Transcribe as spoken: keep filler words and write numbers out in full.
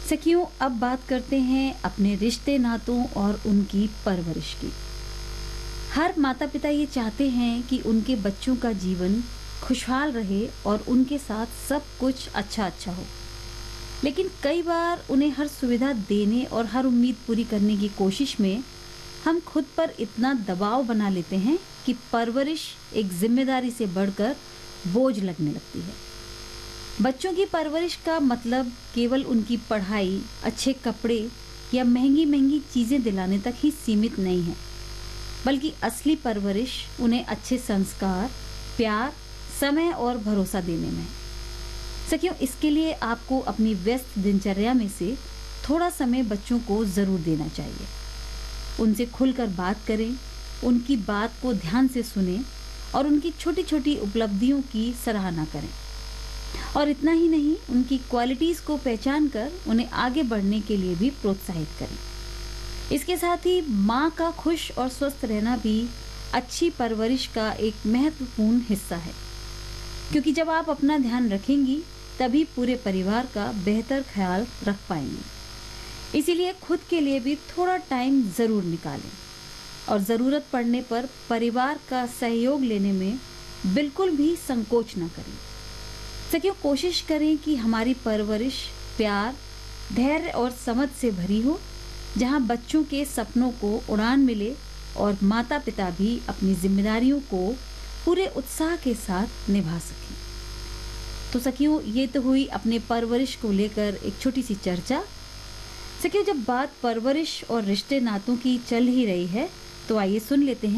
सखियों, अब बात करते हैं अपने रिश्ते नातों और उनकी परवरिश की। हर माता पिता ये चाहते हैं कि उनके बच्चों का जीवन खुशहाल रहे और उनके साथ सब कुछ अच्छा अच्छा हो। लेकिन कई बार उन्हें हर सुविधा देने और हर उम्मीद पूरी करने की कोशिश में हम खुद पर इतना दबाव बना लेते हैं कि परवरिश एक जिम्मेदारी से बढ़कर बोझ लगने लगती है। बच्चों की परवरिश का मतलब केवल उनकी पढ़ाई, अच्छे कपड़े या महंगी महंगी चीज़ें दिलाने तक ही सीमित नहीं है, बल्कि असली परवरिश उन्हें अच्छे संस्कार, प्यार, समय और भरोसा देने में है। सखियों, इसके लिए आपको अपनी व्यस्त दिनचर्या में से थोड़ा समय बच्चों को ज़रूर देना चाहिए। उनसे खुलकर बात करें, उनकी बात को ध्यान से सुनें और उनकी छोटी छोटी उपलब्धियों की सराहना करें। और इतना ही नहीं, उनकी क्वालिटीज़ को पहचान कर उन्हें आगे बढ़ने के लिए भी प्रोत्साहित करें। इसके साथ ही माँ का खुश और स्वस्थ रहना भी अच्छी परवरिश का एक महत्वपूर्ण हिस्सा है, क्योंकि जब आप अपना ध्यान रखेंगी तभी पूरे परिवार का बेहतर ख्याल रख पाएंगे। इसीलिए खुद के लिए भी थोड़ा टाइम ज़रूर निकालें और ज़रूरत पड़ने पर परिवार का सहयोग लेने में बिल्कुल भी संकोच न करें। सखियों, कोशिश करें कि हमारी परवरिश प्यार, धैर्य और समझ से भरी हो, जहां बच्चों के सपनों को उड़ान मिले और माता पिता भी अपनी जिम्मेदारियों को पूरे उत्साह के साथ निभा सकें। तो सखियों, ये तो हुई अपने परवरिश को लेकर एक छोटी सी चर्चा। सखियों, जब बात परवरिश और रिश्ते नातों की चल ही रही है, तो आइए सुन लेते हैं